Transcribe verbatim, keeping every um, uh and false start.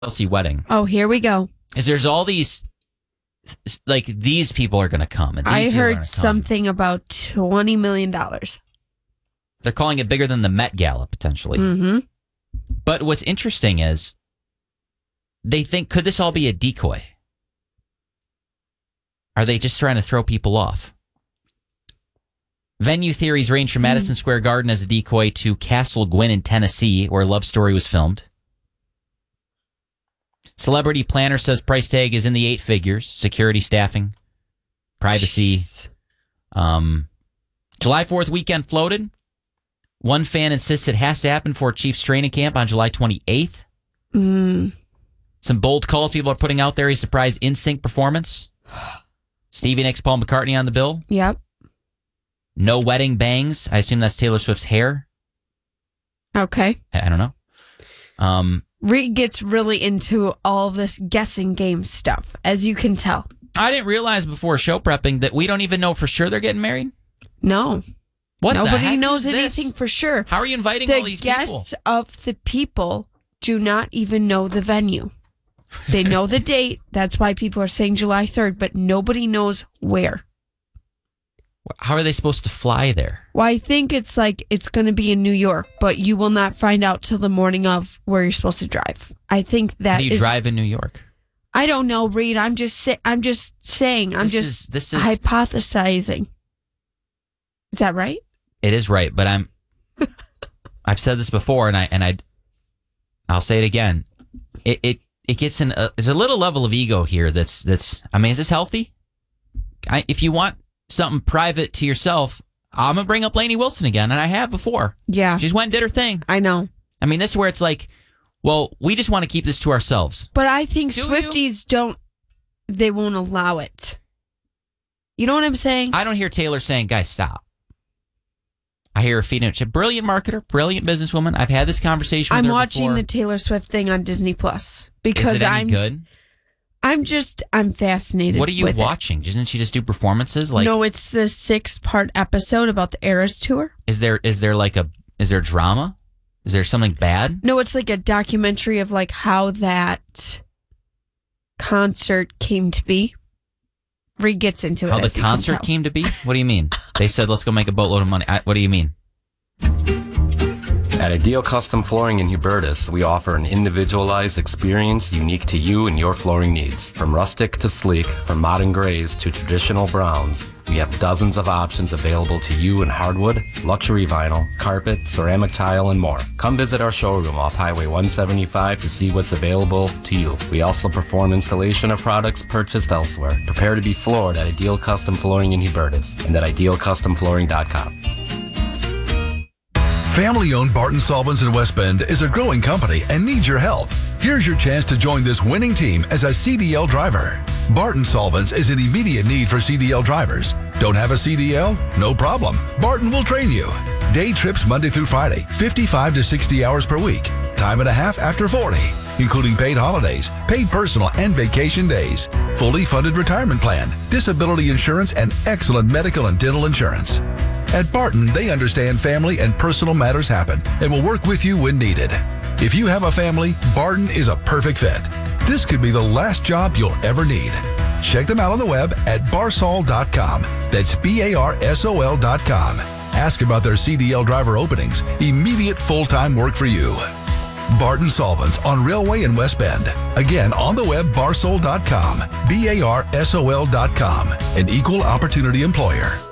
Chelsea wedding. Oh, here we go. Is there's all these, like, these people are going to come. And these I people are gonna heard come. something about twenty million dollars. They're calling it bigger than the Met Gala, potentially. Mm-hmm. But what's interesting is they think, could this all be a decoy? Are they just trying to throw people off? Venue theories range from Madison Square Garden as a decoy to Castle Gwyn in Tennessee, where Love Story was filmed. Celebrity planner says price tag is in the eight figures. Security, staffing, privacy. Um, July fourth weekend floated. One fan insists it has to happen for Chiefs training camp on July twenty-eighth. Mm. Some bold calls people are putting out there. A surprise N Sync performance. Stevie Nicks, Paul McCartney on the bill. Yep. No wedding bangs. I assume that's Taylor Swift's hair. Okay. I, I don't know. Um, Reed gets really into all this guessing game stuff, as you can tell. I didn't realize before show prepping that we don't even know for sure they're getting married. No. What Nobody the heck knows is anything this? for sure. How are you inviting the all these people? The guests of the people do not even know the venue. They know the date. That's why people are saying July third, but nobody knows where. How are they supposed to fly there? Well, I think it's like it's going to be in New York, but you will not find out till the morning of where you're supposed to drive. I think that How do you is, drive in New York? I don't know, Reed. I'm just say, I'm just saying. I'm This just is- this is- hypothesizing. Is that right? It is right, but I'm. I've said this before, and I and I. I'll say it again. It it it gets in. A, there's a little level of ego here. That's that's. I mean, is this healthy? I, if you want something private to yourself, I'm gonna bring up Lainey Wilson again, and I have before. Yeah, she's went and did her thing. I know. I mean, this is where it's like, well, we just want to keep this to ourselves. But I think Do Swifties don't. They won't allow it. You know what I'm saying? I don't hear Taylor saying, "Guys, stop." I hear her feeding it. She's a brilliant marketer, brilliant businesswoman. I've had this conversation with I'm her watching before. the Taylor Swift thing on Disney Plus because Is it any I'm good? I'm just I'm fascinated. What are you with it. watching? Doesn't she just do performances? Like, no, it's the six part episode about the Eras tour. is there is there like a is there drama? Is there something bad? No, it's like a documentary of like how that concert came to be. Reed gets into it. How the as you can concert tell. came to be? What do you mean? They said, let's go make a boatload of money. I, what do you mean? At Ideal Custom Flooring in Hubertus, we offer an individualized experience unique to you and your flooring needs. From rustic to sleek, from modern grays to traditional browns, we have dozens of options available to you in hardwood, luxury vinyl, carpet, ceramic tile, and more. Come visit our showroom off Highway one seventy-five to see what's available to you. We also perform installation of products purchased elsewhere. Prepare to be floored at Ideal Custom Flooring in Hubertus and at ideal custom flooring dot com. Family-owned Barton Solvents in West Bend is a growing company and needs your help. Here's your chance to join this winning team as a C D L driver. Barton Solvents is in immediate need for C D L drivers. Don't have a C D L? No problem. Barton will train you. Day trips Monday through Friday, fifty-five to sixty hours per week. Time and a half after forty, including paid holidays, paid personal and vacation days, fully funded retirement plan, disability insurance, and excellent medical and dental insurance. At Barton, they understand family and personal matters happen and will work with you when needed. If you have a family, Barton is a perfect fit. This could be the last job you'll ever need. Check them out on the web at barsol dot com. That's B A R S O L dot com. Ask about their C D L driver openings. Immediate full-time work for you. Barton Solvents on Railway in West Bend. Again, on the web, barsol dot com. B A R S O L dot com. An equal opportunity employer.